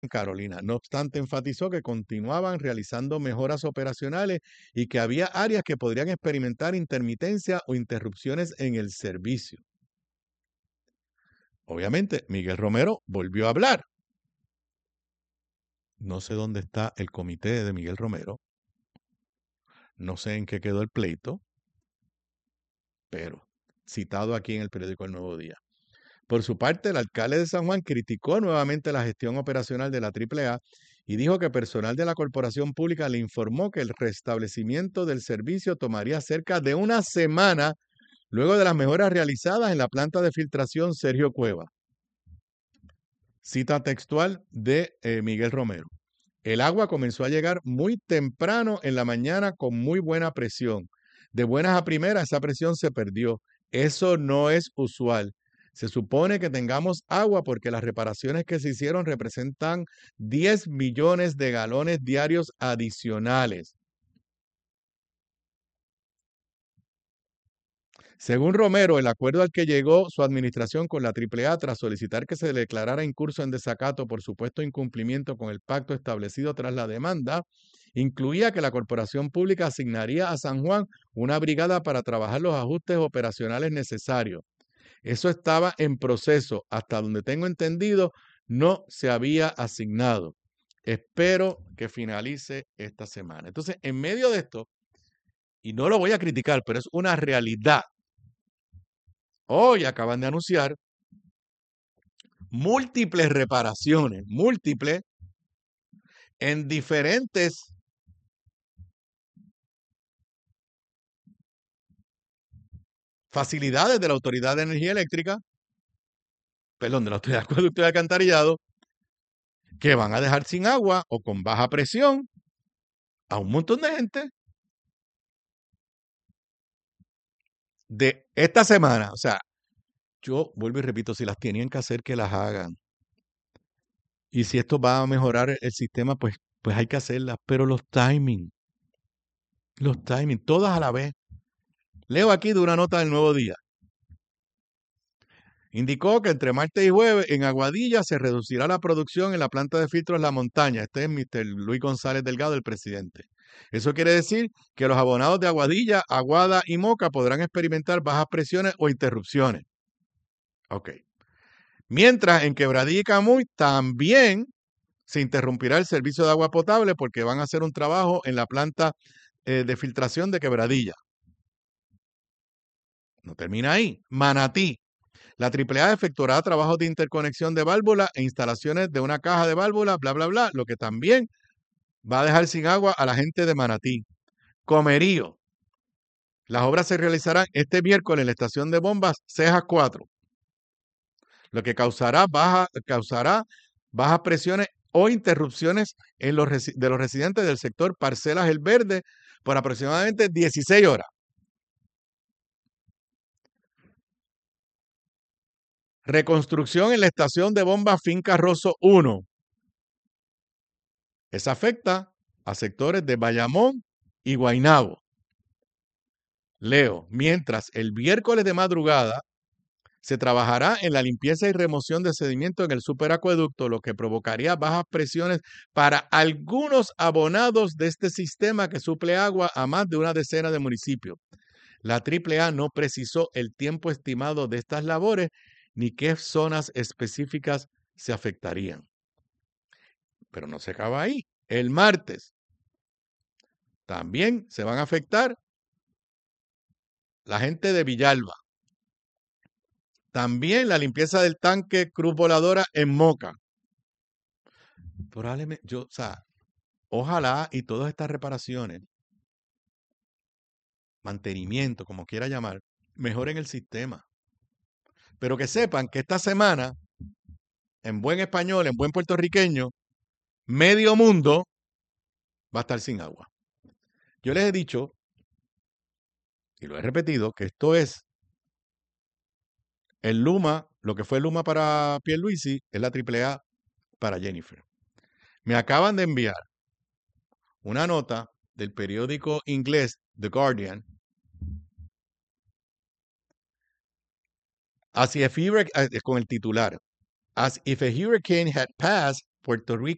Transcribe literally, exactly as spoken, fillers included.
Carolina. No obstante, enfatizó que continuaban realizando mejoras operacionales y que había áreas que podrían experimentar intermitencia o interrupciones en el servicio. Obviamente, Miguel Romero volvió a hablar. No sé dónde está el comité de Miguel Romero. No sé en qué quedó el pleito, pero citado aquí en el periódico El Nuevo Día. Por su parte, el alcalde de San Juan criticó nuevamente la gestión operacional de la triple A y dijo que personal de la corporación pública le informó que el restablecimiento del servicio tomaría cerca de una semana luego de las mejoras realizadas en la planta de filtración Sergio Cueva. Cita textual de eh, Miguel Romero. El agua comenzó a llegar muy temprano en la mañana con muy buena presión. De buenas a primeras, esa presión se perdió. Eso no es usual. Se supone que tengamos agua porque las reparaciones que se hicieron representan diez millones de galones diarios adicionales. Según Romero, el acuerdo al que llegó su administración con la triple A tras solicitar que se declarara incurso en desacato por supuesto incumplimiento con el pacto establecido tras la demanda, incluía que la corporación pública asignaría a San Juan una brigada para trabajar los ajustes operacionales necesarios. Eso estaba en proceso. Hasta donde tengo entendido, no se había asignado. Espero que finalice esta semana. Entonces, en medio de esto, y no lo voy a criticar, pero es una realidad. Hoy acaban de anunciar múltiples reparaciones, múltiples, en diferentes facilidades de la Autoridad de Energía Eléctrica, perdón, de la Autoridad de Acueducto y Alcantarillado, que van a dejar sin agua o con baja presión a un montón de gente de esta semana. O sea, yo vuelvo y repito, si las tenían que hacer, que las hagan. Y si esto va a mejorar el sistema, pues, pues hay que hacerlas. Pero los timing, los timing, todas a la vez. Leo aquí de una nota del Nuevo Día. Indicó que entre martes y jueves en Aguadilla se reducirá la producción en la planta de filtros La Montaña. Este es mister Luis González Delgado, el presidente. Eso quiere decir que los abonados de Aguadilla, Aguada y Moca podrán experimentar bajas presiones o interrupciones. Ok. Mientras en Quebradilla y Camuy también se interrumpirá el servicio de agua potable porque van a hacer un trabajo en la planta eh, de filtración de Quebradilla. No termina ahí. Manatí. La triple A efectuará trabajos de interconexión de válvulas e instalaciones de una caja de válvulas, bla, bla, bla, lo que también va a dejar sin agua a la gente de Manatí. Comerío. Las obras se realizarán este miércoles en la estación de bombas Cejas cuatro, lo que causará, baja, causará bajas presiones o interrupciones en los, de los residentes del sector Parcelas El Verde por aproximadamente dieciséis horas. Reconstrucción en la estación de bombas Finca Rosso uno. Esa afecta a sectores de Bayamón y Guaynabo. Leo, mientras el miércoles de madrugada se trabajará en la limpieza y remoción de sedimentos en el superacueducto, lo que provocaría bajas presiones para algunos abonados de este sistema que suple agua a más de una decena de municipios. La triple A no precisó el tiempo estimado de estas labores ni qué zonas específicas se afectarían. Pero no se acaba ahí. El martes también se van a afectar la gente de Villalba. También la limpieza del tanque Cruz Voladora en Moca. Probablemente, yo, o sea, ojalá y todas estas reparaciones, mantenimiento, como quiera llamar, mejoren el sistema. Pero que sepan que esta semana, en buen español, en buen puertorriqueño, medio mundo va a estar sin agua. Yo les he dicho, y lo he repetido, que esto es el Luma, lo que fue el Luma para Pierluisi, es la triple A para Jennifer. Me acaban de enviar una nota del periódico inglés The Guardian. As if, con el titular, as if a hurricane had passed Puerto Rico